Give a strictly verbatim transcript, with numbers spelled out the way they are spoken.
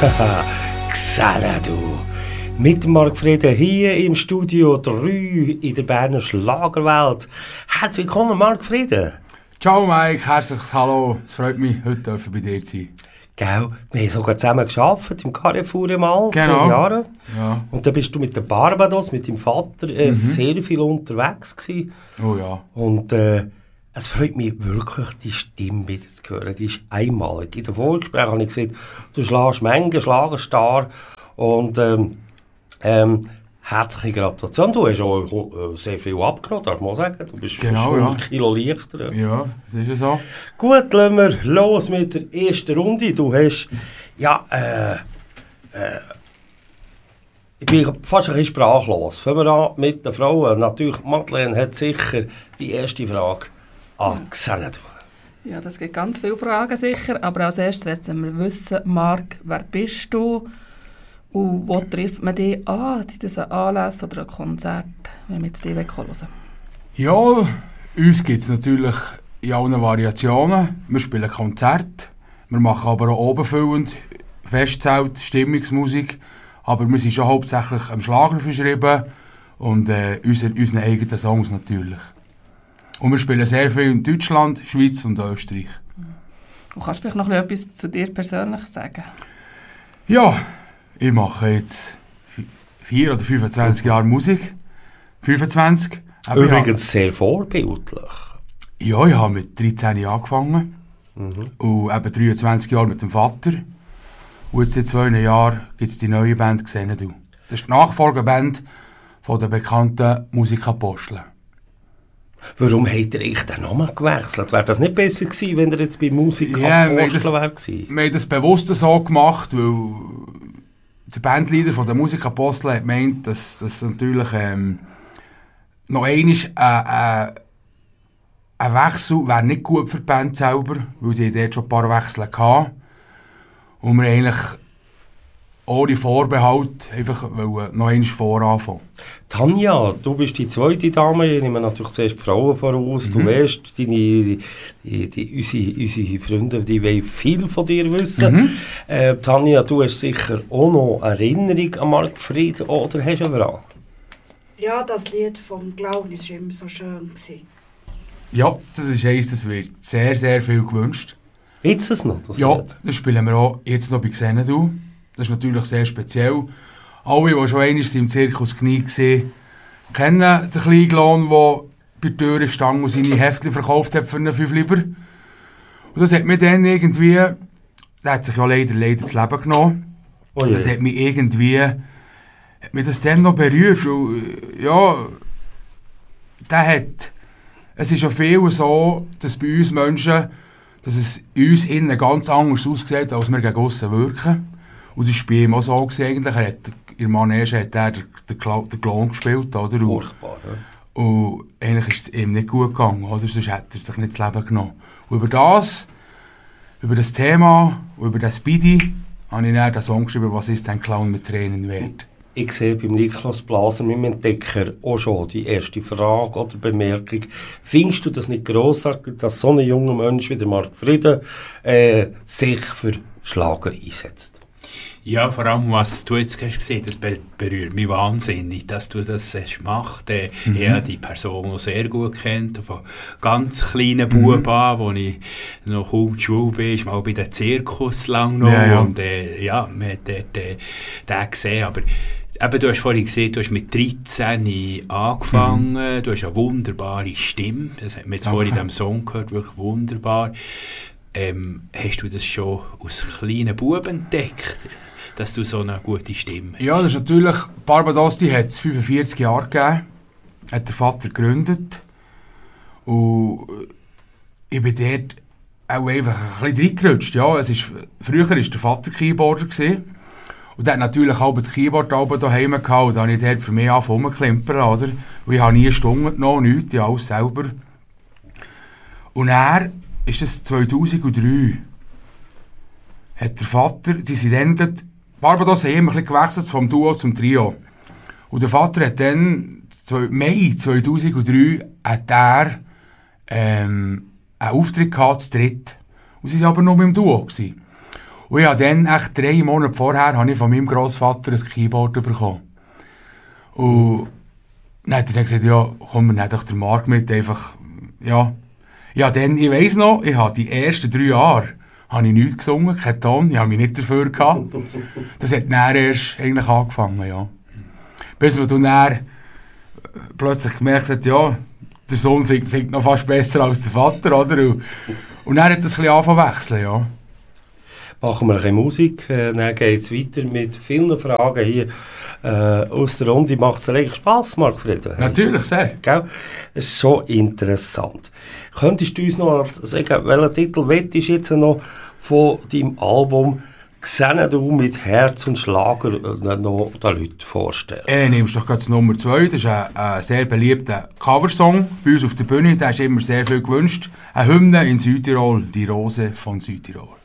Xanadu. Mit Marc Frieden hier im Studio drei in der Berner Schlagerwelt. Herzlich willkommen, Marc Frieden. Ciao Mike, herzliches Hallo. Es freut mich, heute bei dir zu sein. Gell, wir haben sogar zusammen gearbeitet im Carrefour mal genau. vor Jahren. Ja. Und dann bist du mit der Barbados, mit deinem Vater, äh, mhm. sehr viel unterwegs gewesen. Oh ja. Und äh, es freut mich wirklich, die Stimme wieder zu hören. Die ist einmalig. In den Vorgesprächen habe ich gesehen, du schlägst Mengen, Schlagerstar. Und ähm, ähm, herzliche Gratulation. Du hast auch äh, sehr viel abgenommen, darf man sagen. Du bist genau, hundert ja. Kilo leichter. Ja, das ist ja so. Gut, lassen wir los mit der ersten Runde. Du hast, ja, äh, äh, ich bin fast ein bisschen sprachlos. Fangen wir an mit den Frauen. Natürlich, Madeleine hat sicher die erste Frage an Xanadu. Ja, das gibt ganz viele Fragen sicher. Aber als erstes wollen wir wissen, Marc, wer bist du? Und wo trifft man dich an? Sind das ein Anlass oder ein Konzert, wenn wir jetzt die hören wollen? Ja, uns gibt es natürlich in allen Variationen. Wir spielen Konzerte, wir machen aber auch obenfüllend Festzelt, Stimmungsmusik. Aber wir sind schon hauptsächlich am Schlager verschrieben und äh, unsere, unseren eigenen Songs natürlich. Und wir spielen sehr viel in Deutschland, Schweiz und Österreich. Und kannst du vielleicht noch etwas zu dir persönlich sagen? Ja, ich mache jetzt vier oder fünfundzwanzig Jahre Musik. fünfundzwanzig. Aber Übrigens ja, sehr vorbildlich. Ja, ich habe mit dreizehn Jahren angefangen. Mhm. Und eben dreiundzwanzig Jahre mit dem Vater. Und jetzt in zwei Jahren gibt es die neue Band «Xanadu». Das ist die Nachfolgeband von der bekannten Musikapostel. Warum habt ihr echt den Namen gewechselt? Wäre das nicht besser gewesen, wenn ihr jetzt bei Musikapostel ja, wäre? Wir haben das bewusst so gemacht, weil der Bandleader von der Musikapostel hat gemeint, dass das natürlich ähm, noch einmal ein, äh, ein Wechsel wäre nicht gut für die Band selber, weil sie dort schon ein paar Wechsel hatten. Und wir eigentlich ohne Vorbehalt einfach noch einmal voranfangen. Tanja, du bist die zweite Dame, ich nehme natürlich zuerst die Frauen voraus. Mhm. Du weißt, deine, die, die, die, unsere, unsere Freunde die wollen viel von dir wissen. Mhm. Äh, Tanja, du hast sicher auch noch Erinnerung an Marc Frieden oder hast du eine Frage? Ja, das Lied vom Glauben war immer so schön. Ja, das ist eins, das wird sehr, sehr viel gewünscht. Jetzt es noch? Das ja, Lied? Das spielen wir auch jetzt noch bei Xanadu. Das ist natürlich sehr speziell. Alle, die schon einmal im Zirkus Knie waren, kennen den kleinen Glon, der bei der Tür stand und seine Heftchen verkauft hat für einen fünf Lieber. Und das hat mir dann irgendwie, der hat sich ja leider, leider das Leben genommen. Oh yeah. Das hat mich irgendwie, hat mich das dann noch berührt. Und, ja, der hat, es ist ja viel so, dass bei uns Menschen, dass es uns innen ganz anders aussieht, als wir gegen aussen wirken. Und das war bei ihm auch so eigentlich. Er hat, in der Manege hat er den, den, den Klon gespielt, oder? Furchtbar, ja. Und eigentlich ist es ihm nicht gut gegangen, oder? Sonst hätte er sich nicht das Leben genommen. Und über das, über das Thema, über das Speedy, habe ich dann den Song geschrieben, «Was ist ein Clown mit Tränen wert?» Ich sehe beim Niklas Blaser, meinem Entdecker, auch schon die erste Frage oder Bemerkung. Findest du das nicht grossartig, dass so ein junger Mensch wie der Marc Frieden äh, sich für Schlager einsetzt? Ja, vor allem, was du jetzt hast gesehen, das berührt mich wahnsinnig, dass du das hast gemacht. Äh, mhm. Ich habe die Person noch sehr gut kennt, von ganz kleinen Buben an, wo ich noch kaum in der Schule bin, ist mal bei den Zirkus lang noch. Ja, ja. Und äh, ja, man hat dort, äh, den gesehen, aber eben, du hast vorhin gesehen, du hast mit dreizehn angefangen, mhm. du hast eine wunderbare Stimme, das hat man jetzt vorhin in diesem Song gehört, wirklich wunderbar. Ähm, hast du das schon aus kleinen Buben entdeckt, dass du so eine gute Stimme hast? Ja, das ist natürlich, Barbados hat es fünfundvierzig Jahre gegeben, hat der Vater gegründet und ich bin dort auch einfach ein bisschen reingerutscht. Ja, es ist, früher war der Vater Keyboarder gewesen. Und der hat natürlich auch das Keyboard daheim gehabt und da habe ich dort für mich angefangen rumzuklimpern, oder? Und ich habe nie Stunden genommen, nichts, ich alles selber. Und er ist das zweitausenddrei. Hat der Vater, die sind dann gerade, Barbados haben immer ein bisschen gewechselt vom Duo zum Trio. Und der Vater hat dann, Mai zweitausenddrei, hat er ähm, einen Auftritt gehabt, zu dritt. Und sie waren aber noch mit dem Duo gewesen. Und ich habe dann, echt drei Monate vorher, habe ich von meinem Grossvater ein Keyboard bekommen. Und dann hat er dann gesagt, ja, komm, wir nehmen doch den Marc mit, einfach, ja. Ja, dann, ich weiss noch, ich habe die ersten drei Jahre habe ich nichts gesungen, keinen Ton, ich habe mich nicht dafür gehabt. Das hat dann erst eigentlich angefangen, ja. Bis man dann plötzlich gemerkt hat, ja, der Sohn singt, singt noch fast besser als der Vater, oder? Und, und dann hat das ein bisschen angefangen zu wechseln, ja. Machen wir ein bisschen Musik, äh, dann geht es weiter mit vielen Fragen hier äh, aus der Runde. Macht es dir eigentlich Spass, Marc-Frieden? Natürlich, sehr. Gell? Das ist schon interessant. Könntest du uns noch sagen, welchen Titel willst du jetzt noch von deinem Album «Gesehen du mit Herz und Schlager» noch den Leuten vorstellen? Äh, nimmst du doch gerade Nummer zwei. Das ist ein, ein sehr beliebter Coversong bei uns auf der Bühne. Der ist immer sehr viel gewünscht. Eine Hymne in Südtirol, «Die Rose von Südtirol».